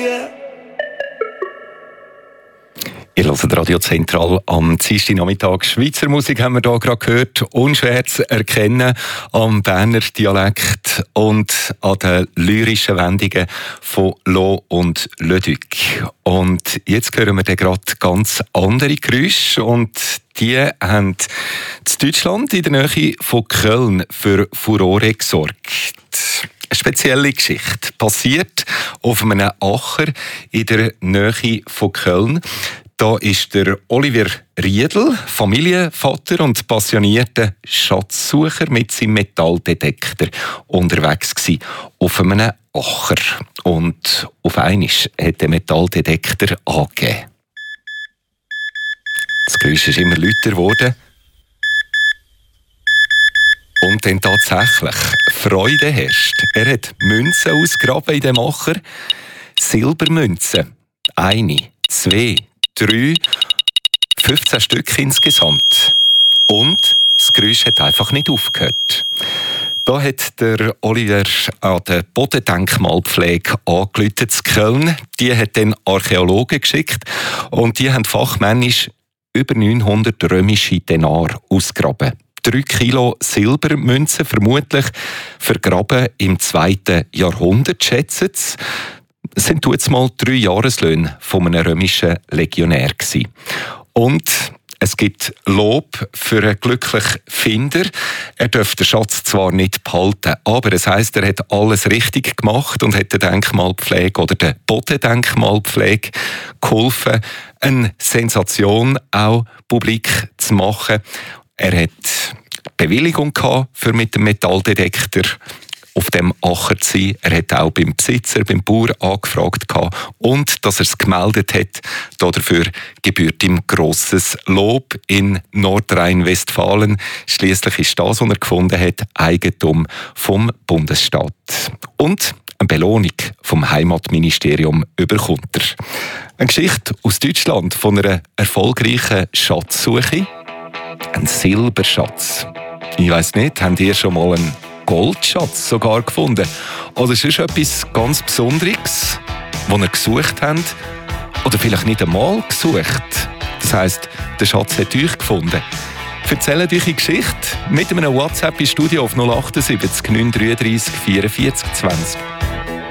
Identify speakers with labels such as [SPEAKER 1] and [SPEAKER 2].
[SPEAKER 1] Ihr hört Radio Zentral am Dienstagnachmittag. Schweizer Musik haben wir hier gerade gehört. Unschwer zu erkennen am Berner Dialekt und an den lyrischen Wendungen von Lo und Leduc. Und jetzt hören wir dann gerade ganz andere Geräusche. Und die haben in Deutschland in der Nähe von Köln für Furore gesorgt. Eine spezielle Geschichte passiert auf einem Acher in der Nähe von Köln. Da ist der Oliver Riedl, Familienvater und passionierter Schatzsucher mit seinem Metalldetektor unterwegs gewesen, auf einem Acher. Und auf einmal hat der Metalldetektor angegeben. Das Geräusch ist immer lauter geworden. Und dann tatsächlich Freude herrscht. Er hat Münzen ausgegraben in dem Acher. Silbermünzen. 1, 2, 3, 15 Stück insgesamt. Und das Geräusch hat einfach nicht aufgehört. Da hat der Oliver an der Bodendenkmalpflege angerufen in Köln. Die hat dann Archäologen geschickt und die haben fachmännisch über 900 römische Denar ausgegraben. 3 Kilo Silbermünzen, vermutlich vergraben im 2. Jahrhundert, schätzen sie. Es sind jetzt mal 3 Jahreslöhne von einem römischen Legionär gewesen. Und es gibt Lob für einen glücklichen Finder. Er darf den Schatz zwar nicht behalten, aber es heisst, er hat alles richtig gemacht und hat der Denkmalpflege oder der Bodendenkmalpflege geholfen, eine Sensation auch publik zu machen. Er hat Bewilligung gehabt, für mit dem Metalldetektor auf dem Acher zu sein. Er hat auch beim Besitzer, beim Bauer angefragt gehabt. Und dass er es gemeldet hat, dafür gebührt ihm grosses Lob in Nordrhein-Westfalen. Schliesslich ist das, was er gefunden hat, Eigentum vom Bundesstaat. Und eine Belohnung vom Heimatministerium bekommt er. Eine Geschichte aus Deutschland von einer erfolgreichen Schatzsuche. Ein Silberschatz. Ich weiss nicht, habt ihr schon mal einen Goldschatz sogar gefunden? Oder ist es etwas ganz Besonderes, das ihr gesucht habt? Oder vielleicht nicht einmal gesucht? Das heisst, der Schatz hat euch gefunden. Erzählt euch eine Geschichte mit einem WhatsApp im Studio auf 078 933 44 20.